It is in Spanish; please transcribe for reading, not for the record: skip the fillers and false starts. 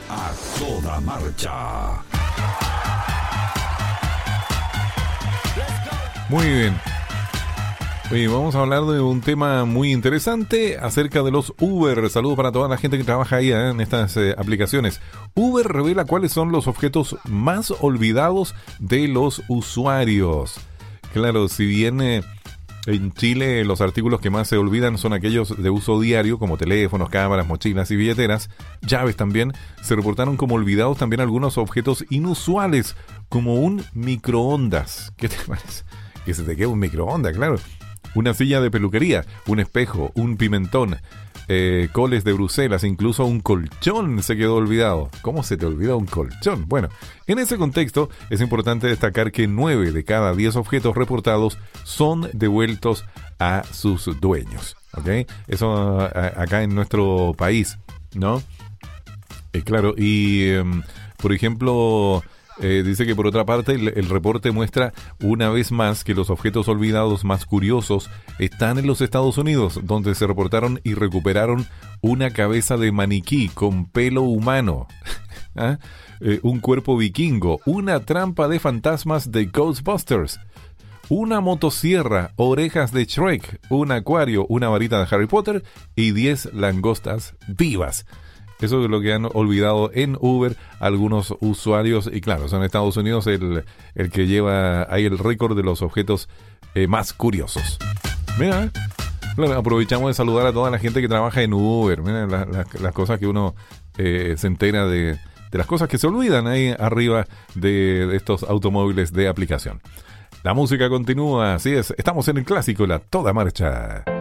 A toda marcha. Muy bien. Oye, vamos a hablar de un tema muy interesante acerca de los Uber. Saludos para toda la gente que trabaja ahí en estas aplicaciones. Uber revela cuáles son los objetos más olvidados de los usuarios. Claro, si bien en Chile los artículos que más se olvidan son aquellos de uso diario, como teléfonos, cámaras, mochilas y billeteras, llaves también, se reportaron como olvidados también algunos objetos inusuales, como un microondas. ¿Qué te parece? Que se te quede un microondas, claro. Una silla de peluquería, un espejo, un pimentón, coles de Bruselas, incluso un colchón se quedó olvidado. ¿Cómo se te olvida un colchón? Bueno, en ese contexto es importante destacar que 9 de cada 10 objetos reportados son devueltos a sus dueños. ¿Ok? Eso acá en nuestro país, ¿no? Claro, y por ejemplo... dice que por otra parte el reporte muestra una vez más que los objetos olvidados más curiosos están en los Estados Unidos, donde se reportaron y recuperaron una cabeza de maniquí con pelo humano, ¿ah? Un cuerpo vikingo, una trampa de fantasmas de Ghostbusters, una motosierra, orejas de Shrek, un acuario, una varita de Harry Potter y 10 langostas vivas. Eso es lo que han olvidado en Uber algunos usuarios. Y claro, son Estados Unidos el que lleva ahí el récord de los objetos más curiosos. Mira, claro, aprovechamos de saludar a toda la gente que trabaja en Uber. Mira las cosas que uno se entera de las cosas que se olvidan ahí arriba de estos automóviles de aplicación. La música continúa, así es. Estamos en el clásico, la toda marcha.